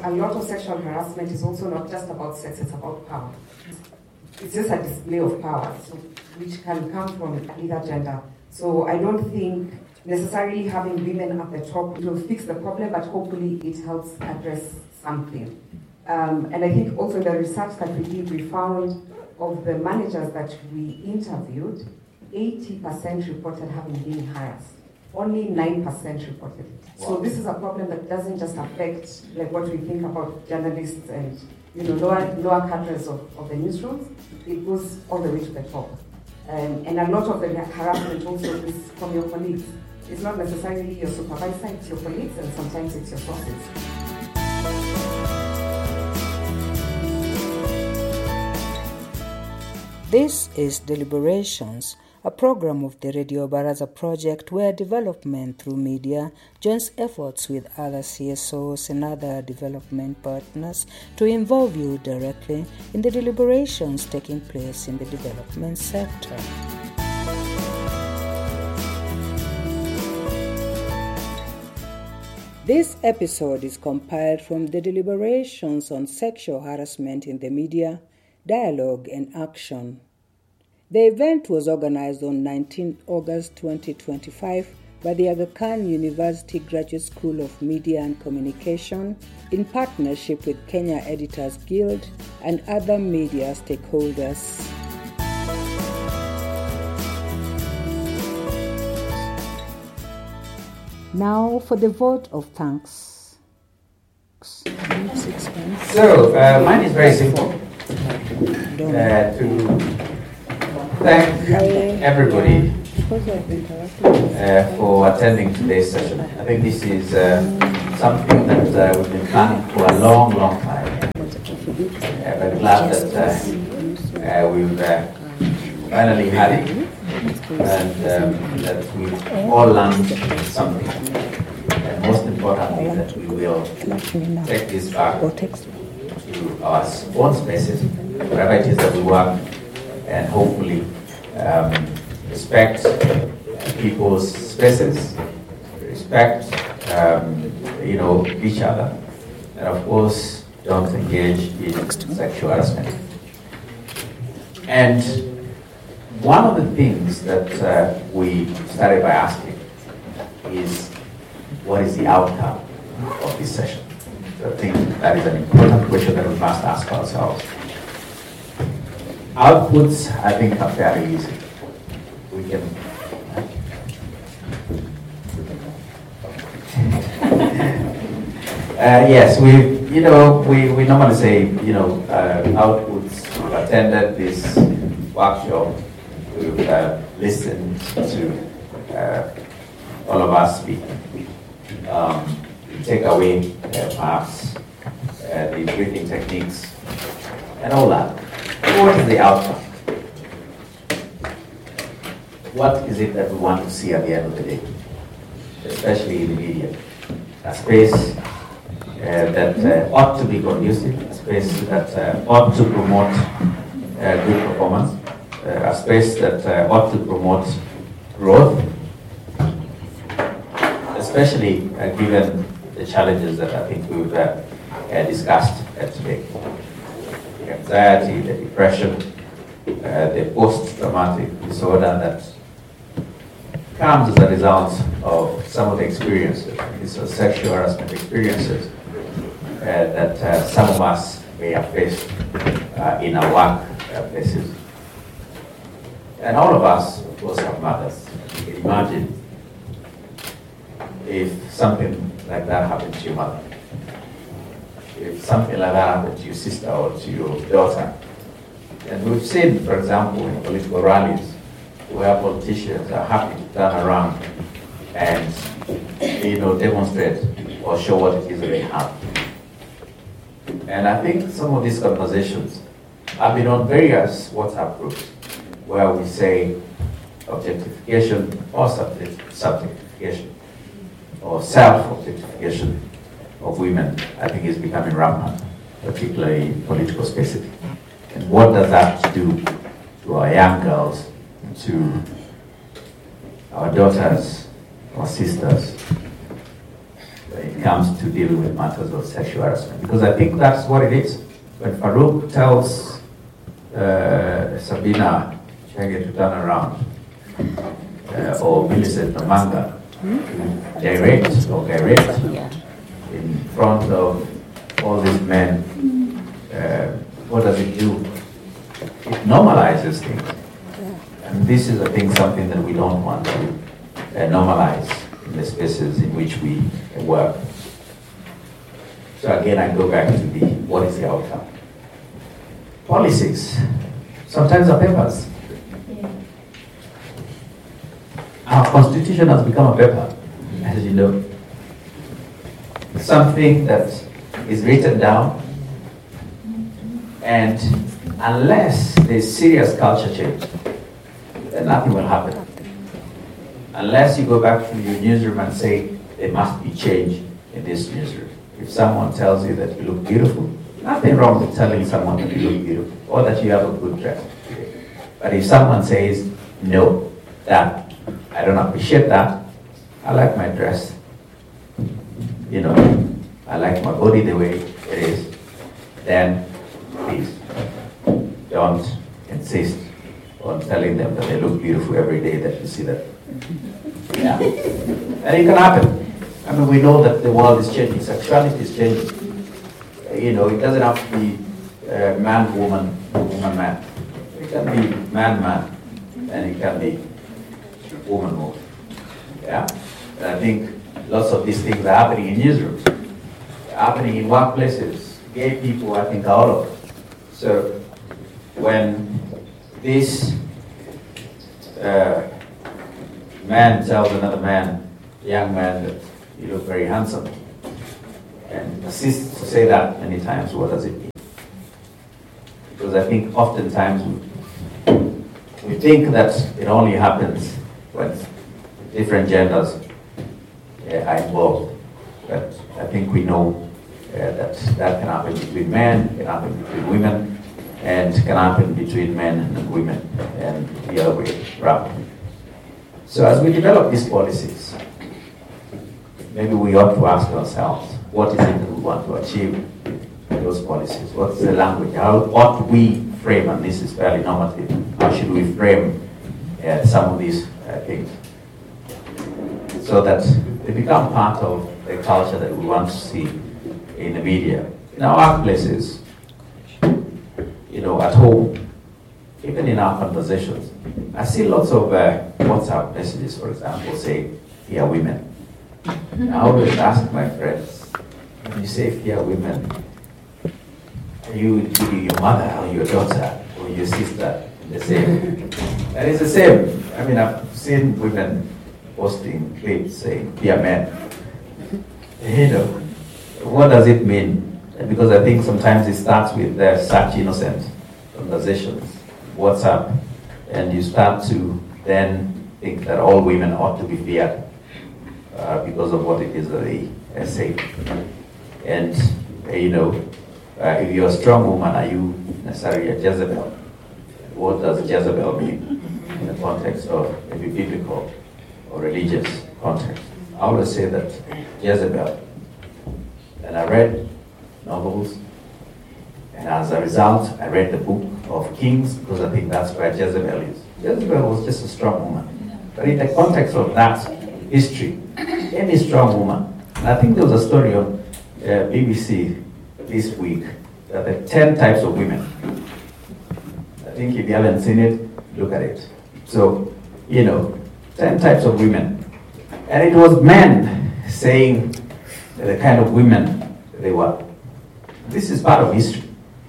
a lot of sexual harassment is also not just about sex, it's about power. It's just a display of power, so, which can come from either gender. So I don't think necessarily having women at the top will fix the problem, but hopefully it helps address something. And I think also in the research that we did, we found of the managers that we interviewed, 80% reported having been harassed. Only 9% reported it. Wow. So this is a problem that doesn't just affect like what we think about journalists and lower cadres of the newsrooms. It goes all the way to the top. And a lot of the harassment also is from your colleagues. It's not necessarily your supervisor, it's your colleagues, and sometimes it's your bosses. This is Deliberations, a program of the Radio Baraza project where development through media joins efforts with other CSOs and other development partners to involve you directly in the deliberations taking place in the development sector. This episode is compiled from the deliberations on sexual harassment in the media, dialogue and action. The event was organized on 19 August 2025 by the Aga Khan University Graduate School of Media and Communication in partnership with Kenya Editors Guild and other media stakeholders. Now for the vote of thanks. So, mine is very simple. To thank everybody for attending today's session. I think this is something that we've been planning for a long, long time. We're glad that we've finally had it, and that we've all learned something. And most importantly, that we will take this back to our own spaces, wherever it is that we work, and hopefully respect people's spaces, respect each other, and of course don't engage in sexual harassment. And one of the things that we started by asking is, what is the outcome of this session? So I think that is an important question that we must ask ourselves. Outputs, I think, are fairly easy. We can. Yes, we normally say, outputs. We've attended this workshop. We've listened to all of us speak. We take away perhaps the breathing techniques and all that. What is the outcome? What is it that we want to see at the end of the day, especially in the media? A space that ought to be conducive, a space that ought to promote good performance, a space that ought to promote growth, especially given the challenges that I think we've discussed today. The anxiety, the depression, the post-traumatic disorder that comes as a result of some of the experiences, these are sexual harassment experiences that some of us may have faced in our work places. And all of us, of course, have mothers. You can imagine if something like that happened to your mother. If something like that happened to your sister or to your daughter. And we've seen, for example, in political rallies, where politicians are happy to turn around and demonstrate or show what it is that they have. And I think some of these conversations have been on various WhatsApp groups where we say objectification or subjectification or self-objectification of women, I think, is becoming rampant, particularly in political spaces. And what does that do to our young girls, to our daughters, our sisters? when it comes to dealing with matters of sexual harassment. Because I think that's what it is. When Farouk tells Sabina Chege to turn around, or Millicent Namanga to gyrate in front of all these men, what does it do? It normalizes things. And this is, I think, something that we don't want to normalize in the spaces in which we work. So again, I go back to what is the outcome? Policies sometimes are papers. Our constitution has become a paper, as you know. Something that is written down, and unless there's serious culture change, then nothing will happen. Unless you go back to your newsroom and say, there must be change in this newsroom. If someone tells you that you look beautiful, nothing wrong with telling someone that you look beautiful or that you have a good dress. But if someone says, no, that I don't appreciate that, I like my dress, you know, I like my body the way it is, then please don't insist on telling them that they look beautiful every day that you see them. Yeah. And it can happen. I mean, we know that the world is changing, sexuality is changing. You know, it doesn't have to be man, woman, woman, man. It can be man, man, and it can be woman, woman. Yeah? And I think lots of these things are happening in newsrooms, happening in workplaces. Gay people, I think, are all over. So when this man tells another man, young man, that you look very handsome, and persists to say that many times, what does it mean? Because I think oftentimes we think that it only happens when different genders are involved. But I think we know that can happen between men, can happen between women, and can happen between men and women, and the other way around. So as we develop these policies, maybe we ought to ask ourselves, what is it that we want to achieve in those policies? What's the language? How ought we frame, and this is fairly normative, how should we frame some of these things so that they become part of the culture that we want to see in the media, in our workplaces, you know, at home, even in our conversations. I see lots of WhatsApp messages, for example, say, "Fear women." I always ask my friends, when you say fear women, are you including your mother or your daughter or your sister in the same? And it's the same. I mean, I've seen women posting clips saying fear men. You know, what does it mean? Because I think sometimes it starts with such innocent conversations, WhatsApp, and you start to then think that all women ought to be feared because of what it is that they say. And, you know, if you're a strong woman, are you necessarily a Jezebel? What does Jezebel mean in the context of maybe biblical or religious context? I always say that Jezebel, and I read novels, and as a result, I read the book of Kings, because I think that's where Jezebel is. Jezebel was just a strong woman. But in the context of that history, any strong woman, and I think there was a story on BBC this week, that the 10 types of women. I think if you haven't seen it, look at it. So, you know, 10 types of women. And it was men saying the kind of women they were. This is part of history.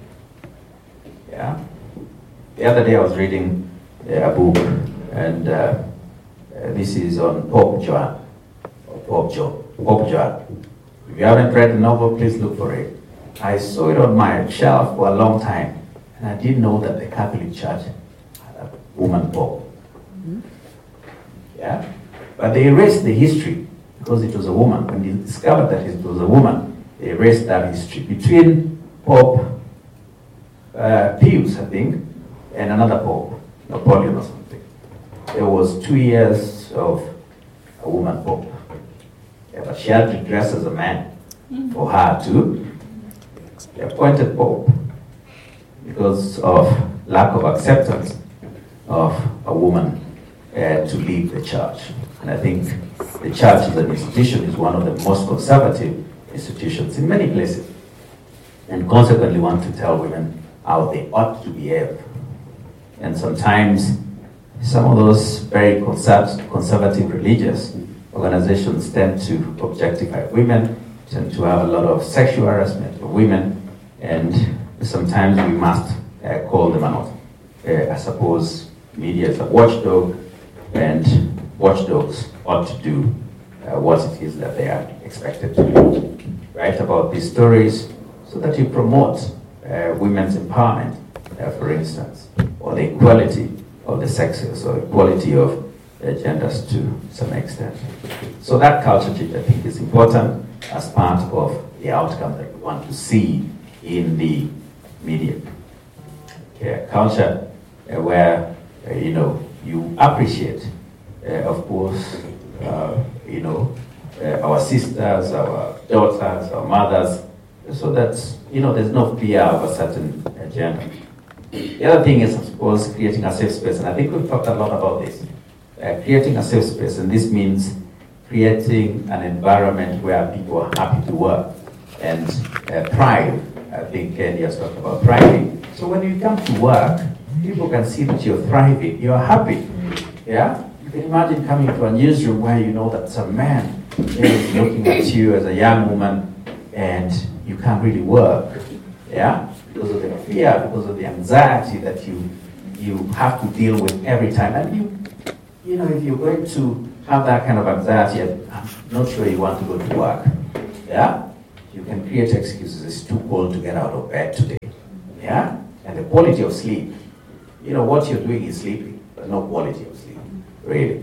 Yeah. The other day I was reading a book, and this is on Pope Joan. Pope Joan. If you haven't read the novel, please look for it. I saw it on my shelf for a long time, and I didn't know that the Catholic Church had a woman pope. Yeah? But they erased the history because it was a woman. When they discovered that it was a woman, they erased that history. Between Pope Pius, I think, and another Pope, Napoleon or something, there was 2 years of a woman Pope. but she had to dress as a man for her to be appointed Pope because of lack of acceptance of a woman to lead the church. And I think the church as an institution is one of the most conservative institutions in many places, and consequently want to tell women how they ought to behave. And sometimes some of those very conservative religious organizations tend to objectify women, tend to have a lot of sexual harassment of women, and sometimes we must call them out. I suppose media is a watchdog, and watchdogs ought to do what it is that they are expected to do. Write about these stories so that you promote women's empowerment, for instance, or the equality of the sexes, or equality of genders to some extent. So that culture change, I think, is important as part of the outcome that we want to see in the media. Culture where you appreciate, of course, our sisters, our daughters, our mothers, so that there's no fear of a certain gender. The other thing is, of course, creating a safe space, and I think we've talked a lot about this. Creating a safe space, and this means creating an environment where people are happy to work and thrive. I think Kenny has talked about thriving. So when you come to work, people can see that you're thriving, you're happy. Yeah? You can imagine coming to a newsroom where you know that some man is looking at you as a young woman and you can't really work. Yeah? Because of the fear, because of the anxiety that you have to deal with every time. And if you're going to have that kind of anxiety, I'm not sure you want to go to work. Yeah? You can create excuses. It's too cold to get out of bed today. Yeah? And the quality of sleep. What you're doing is sleeping, but no quality of sleep. Really.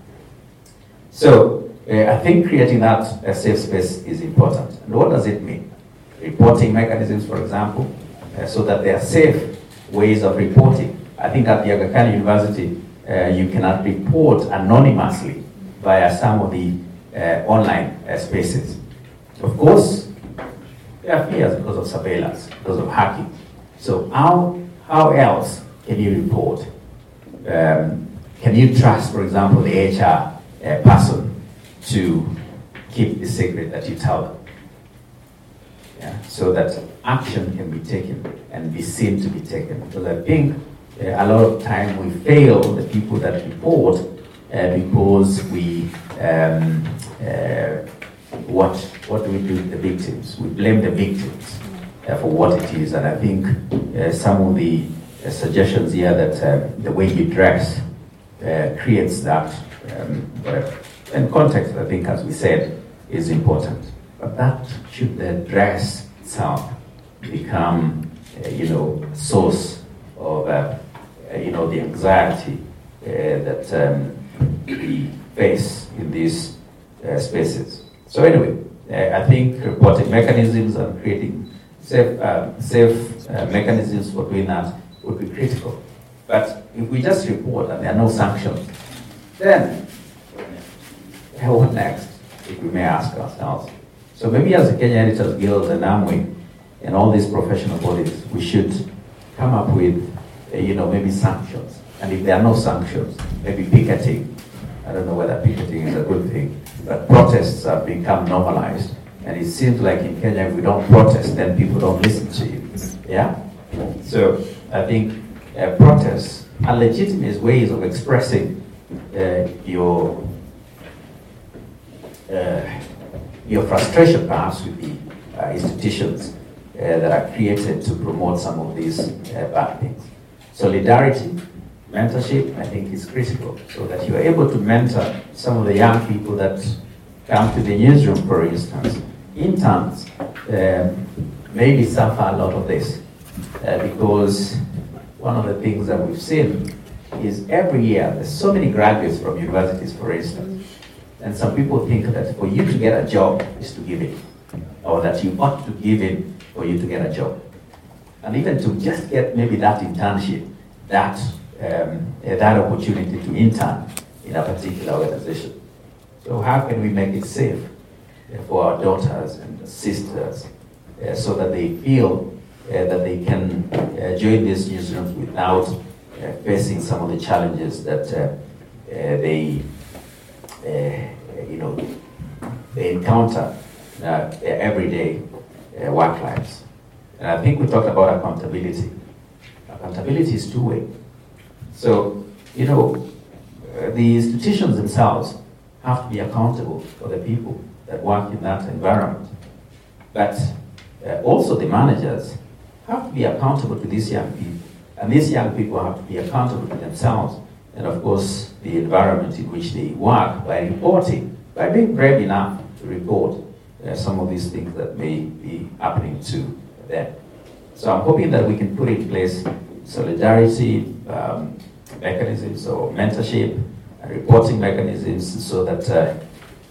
So, I think creating that safe space is important. And what does it mean? Reporting mechanisms, for example, so that there are safe ways of reporting. I think at the Aga Khan University, you cannot report anonymously via some of the online spaces. Of course, there are fears because of surveillance, because of hacking. So how else can you report? Can you trust, for example, the HR person to keep the secret that you tell them? Yeah? So that action can be taken and be seen to be taken. Because I think a lot of time we fail the people that report because we what do we do with the victims? We blame the victims for what it is. And I think some of the suggestions here that the way you dress creates that. And context, I think, as we said, is important. But that should the dress itself become, a source of, the anxiety that we face in these spaces. So anyway, I think reporting mechanisms and creating safe mechanisms for doing that would be critical. But if we just report and there are no sanctions, then what next, if we may ask ourselves? So maybe as the Kenya Editors Guild and AMWI and all these professional bodies, we should come up with, maybe sanctions. And if there are no sanctions, maybe picketing. I don't know whether picketing is a good thing, but protests have become normalized. And it seems like in Kenya, if we don't protest, then people don't listen to you. Yeah? So I think protests are legitimate ways of expressing your frustration, perhaps, with the institutions that are created to promote some of these bad things. Solidarity, mentorship, I think, is critical, so that you are able to mentor some of the young people that come to the newsroom, for instance. Interns maybe suffer a lot of this because one of the things that we've seen is every year there's so many graduates from universities, for instance. And some people think that for you to get a job is to give in, or that you ought to give in for you to get a job. And even to just get maybe that internship, that opportunity to intern in a particular organization. So how can we make it safe for our daughters and sisters, so that they feel that they can join these newsrooms without facing some of the challenges that they encounter everyday work lives. And I think we talked about accountability. Accountability is two-way. So, the institutions themselves have to be accountable for the people that work in that environment. But also the managers have to be accountable to these young people. And these young people have to be accountable to themselves and, of course, the environment in which they work by reporting, by being brave enough to report some of these things that may be happening to them. So I'm hoping that we can put in place solidarity mechanisms or mentorship and reporting mechanisms so that,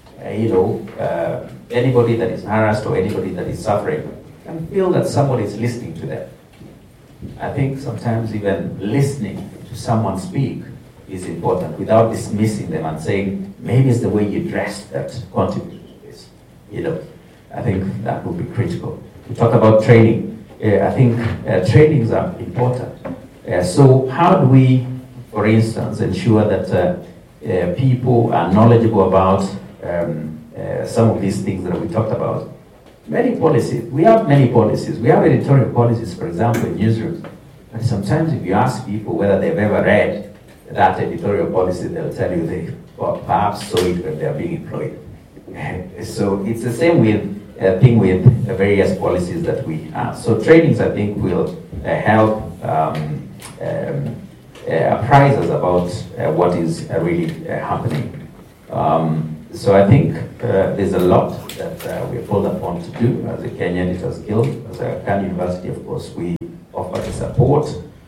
anybody that is harassed or anybody that is suffering can feel that somebody is listening to them. I think sometimes even listening to someone speak is important without dismissing them and saying, maybe it's the way you dress that contributes to this. I think that would be critical. We talk about training. I think trainings are important. So how do we, for instance, ensure that people are knowledgeable about some of these things that we talked about? Many policies. We have many policies. We have editorial policies, for example, in newsrooms. But sometimes if you ask people whether they've ever read that editorial policy, they'll tell you they perhaps saw it when they're being employed. So it's the same thing with various policies that we have. So trainings, I think, will help apprise us about what is really happening. So I think there's a lot that we're called upon to do as a Kenya Editors Guild. As a Kenya University, of course, we offer the support,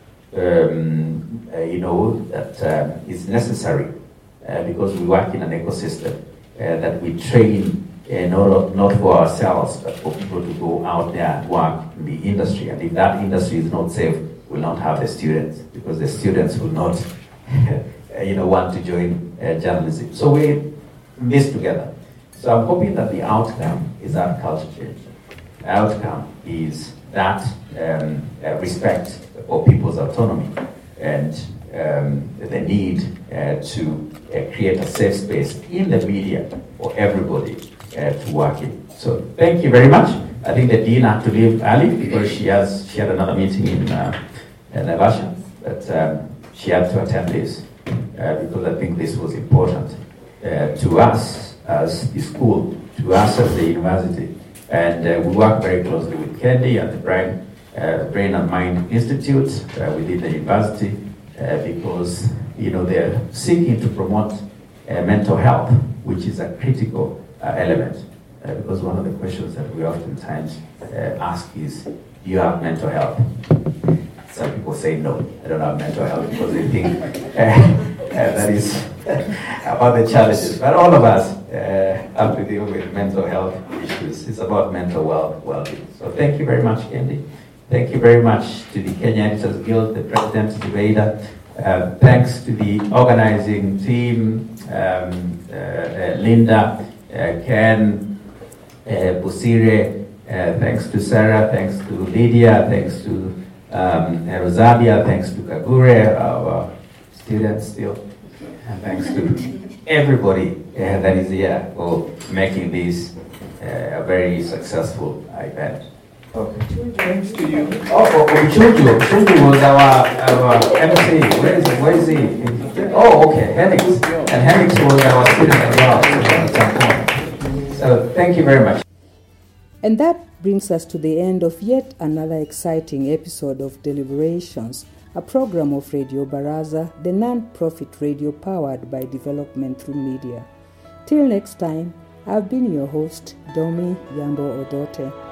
that is necessary because we work in an ecosystem that we train not for ourselves, but for people to go out there and work in the industry. And if that industry is not safe, we'll not have the students, because the students will not want to join journalism. So we this together. So I'm hoping that the outcome is that culture change. The outcome is that respect for people's autonomy and the need to create a safe space in the media for everybody to work in. So thank you very much. I think the dean had to leave early because she had another meeting in Naivasha, but she had to attend this because I think this was important to us as the school, to us as the university. And we work very closely with Kendi and the Brain and Mind Institute within the university because they're seeking to promote mental health, which is a critical element. Because one of the questions that we oftentimes ask is, do you have mental health? Some people say no, I don't have mental health, because they think that is about the challenges. But all of us have to deal with mental health issues. It's about mental well-being. So thank you very much, Kendi. Thank you very much to the Kenya Editors Guild, the president, Zubeida. Thanks to the organizing team, Linda, Ken, Busire, thanks to Sarah, thanks to Lydia, thanks to Rosalia, thanks to Kagure, our students still, and thanks to everybody that is here for making this a very successful event. Okay. Thanks to you. Chuju was our MC. Where is he? Oh, okay, Henix. And Henix was our student as well. So thank you very much. And that brings us to the end of yet another exciting episode of Deliberations, a program of Radio Baraza, the non-profit radio powered by development through media. Till next time, I've been your host, Domi Yambo Odote.